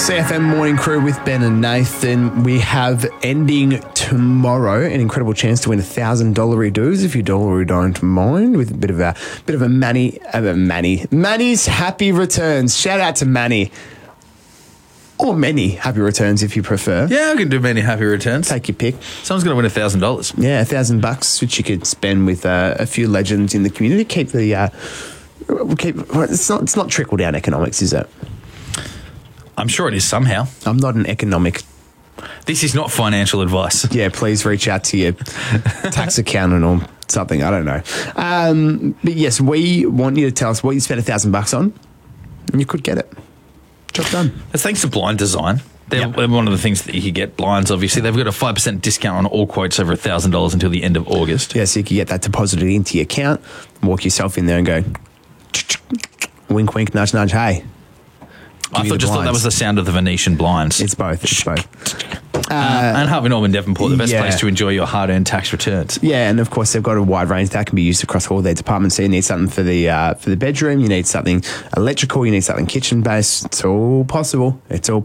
CFM Morning Crew with Ben and Nathan. We have ending tomorrow an incredible chance to win $1,000 dues if you don't mind, with a bit of a Manny's happy returns. Shout out to Manny. Or many happy returns if you prefer. Yeah, I can do many happy returns. Take your pick. Someone's going to win $1,000. Yeah, $1,000, which you could spend with a few legends in the community. Keep the it's not trickle down economics, is it? I'm sure it is somehow. I'm not an economic. This is not financial advice. Yeah, please reach out to your tax accountant or something. I don't know. But yes, we want you to tell us what you spent $1,000 on, and you could get it. Job done. It's thanks to Blind Design. They're one of the things that you can get. Blinds, obviously. They've got a 5% discount on all quotes over $1,000 until the end of August. Yeah, so you can get that deposited into your account, walk yourself in there and go, wink, wink, nudge, nudge, hey. I thought that was the sound of the Venetian blinds. It's both. And Harvey Norman Devonport, the best place to enjoy your hard-earned tax returns. Yeah, and of course they've got a wide range that can be used across all their departments. So you need something for the bedroom, you need something electrical, you need something kitchen-based. It's all possible.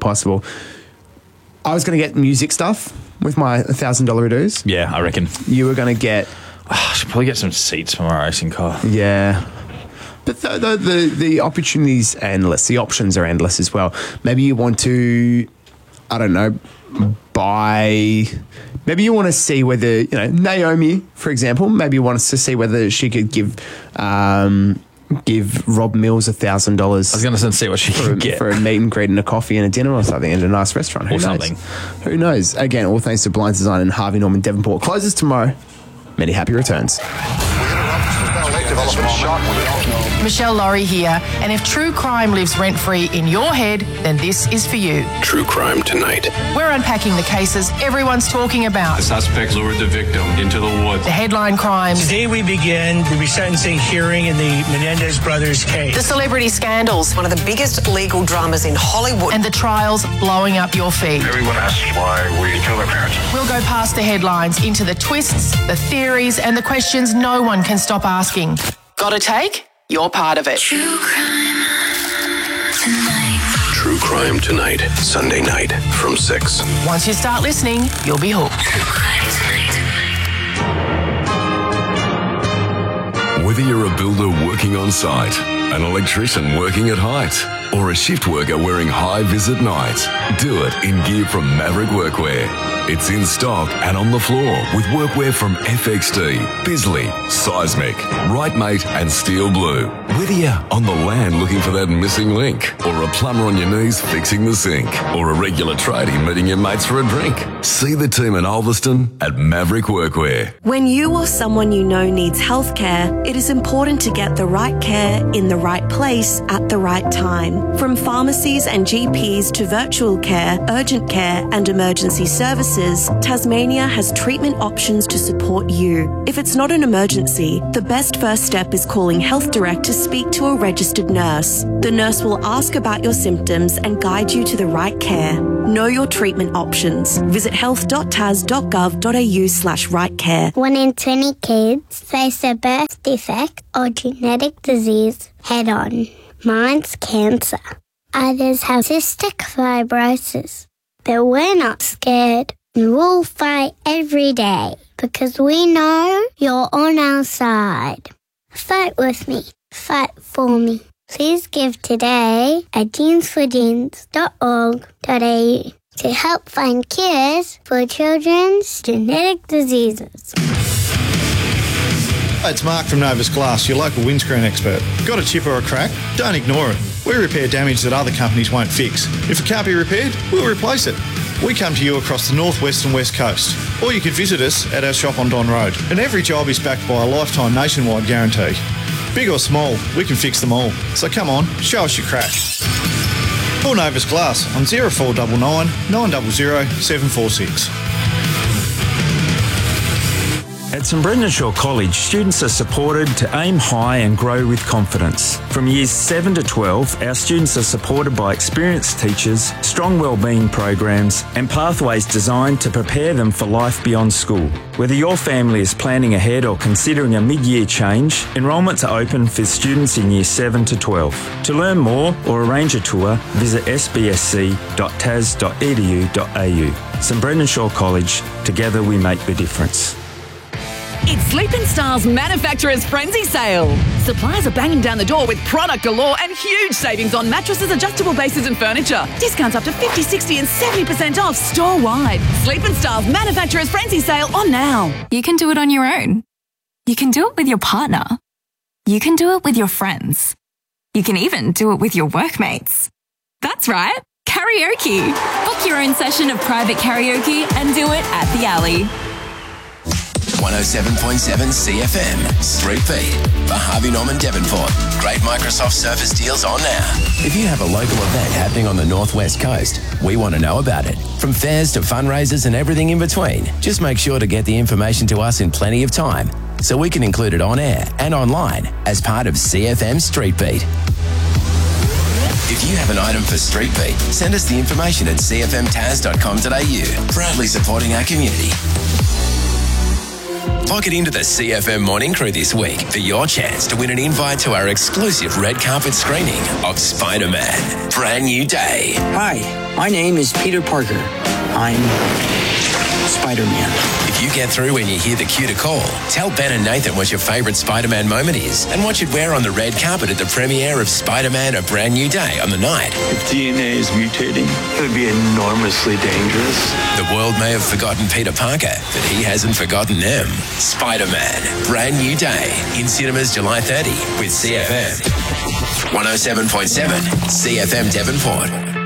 I was going to get music stuff with my $1,000 dues. Yeah, I reckon. You were going to get... I should probably get some seats for my racing car. Yeah. But the opportunities are endless. The options are endless as well. Maybe you want to, I don't know, maybe you want to see whether, Naomi, for example, maybe you want us to see whether she could give Rob Mills $1,000. I was going to see what she could get. For a meet and greet and a coffee and a dinner or something at a nice restaurant. Who knows? Again, all thanks to Blind Design and Harvey Norman Devonport. Closes tomorrow. Many happy returns. Michelle Laurie here, and if true crime lives rent-free in your head, then this is for you. True Crime Tonight. We're unpacking the cases everyone's talking about. The suspect lured the victim into the woods. The headline crimes. Today we begin the resentencing hearing in the Menendez brothers case. The celebrity scandals. One of the biggest legal dramas in Hollywood. And the trials blowing up your feed. Everyone asks why we kill their parents. We'll go past the headlines into the twists, the theories, and the questions no one can stop asking. Got a take? You're part of it. True Crime Tonight. True Crime Tonight, Sunday night from 6. Once you start listening, you'll be hooked. True Crime Tonight. Whether you're a builder working on site, an electrician working at height, or a shift worker wearing high-vis at night, do it in gear from Maverick Workwear. It's in stock and on the floor with workwear from FXD, Bisley, Seismic, Rightmate and Steel Blue. Whether you're on the land looking for that missing link, or a plumber on your knees fixing the sink, or a regular tradie meeting your mates for a drink, see the team in Ulverston at Maverick Workwear. When you or someone you know needs healthcare, it is important to get the right care in the right place at the right time. From pharmacies and GPs to virtual care, urgent care and emergency services, Tasmania has treatment options to support you. If it's not an emergency, the best first step is calling Health Direct to speak to a registered nurse. The nurse will ask about your symptoms and guide you to the right care. Know your treatment options. Visit health.tas.gov.au/right care. 1 in 20 kids face a birth defect or genetic disease head on. Mine's cancer. Others have cystic fibrosis. But we're not scared. We'll fight every day because we know you're on our side. Fight with me. Fight for me. Please give today at jeansforjeans.org.au to help find cures for children's genetic diseases. It's Mark from Novus Glass, your local windscreen expert. Got a chip or a crack? Don't ignore it. We repair damage that other companies won't fix. If it can't be repaired, we'll replace it. We come to you across the northwest and west coast. Or you could visit us at our shop on Don Road. And every job is backed by a lifetime nationwide guarantee. Big or small, we can fix them all. So come on, show us your crack. Call Novus Glass on 0499 900 746. At St Brendan College, students are supported to aim high and grow with confidence. From years 7 to 12, our students are supported by experienced teachers, strong wellbeing programs and pathways designed to prepare them for life beyond school. Whether your family is planning ahead or considering a mid-year change, enrolments are open for students in years 7 to 12. To learn more or arrange a tour, visit sbsc.tas.edu.au. St Brendan College, together we make the difference. It's Sleep in Style's Manufacturer's Frenzy Sale. Suppliers are banging down the door with product galore and huge savings on mattresses, adjustable bases and furniture. Discounts up to 50, 60 and 70% off store-wide. Sleep in Style's Manufacturer's Frenzy Sale on now. You can do it on your own. You can do it with your partner. You can do it with your friends. You can even do it with your workmates. That's right, karaoke. Book your own session of private karaoke and do it at the Alley. 107.7 CFM, Street Beat, for Harvey Norman Devonport. Great Microsoft Surface deals on now. If you have a local event happening on the Northwest Coast, we want to know about it. From fairs to fundraisers and everything in between, just make sure to get the information to us in plenty of time so we can include it on air and online as part of CFM Street Beat. If you have an item for Street Beat, send us the information at cfmtas.com.au, proudly supporting our community. Log it into the CFM Morning Crew this week for your chance to win an invite to our exclusive red carpet screening of Spider-Man, Brand New Day. Hi, my name is Peter Parker. I'm Spider-Man. If you get through when you hear the cue to call, tell Ben and Nathan what your favourite Spider-Man moment is and what you'd wear on the red carpet at the premiere of Spider-Man, A Brand New Day on the night. If DNA is mutating, it would be enormously dangerous. The world may have forgotten Peter Parker, but he hasn't forgotten them. Spider-Man, Brand New Day, in cinemas July 30 with CFM. 107.7 CFM Devonport.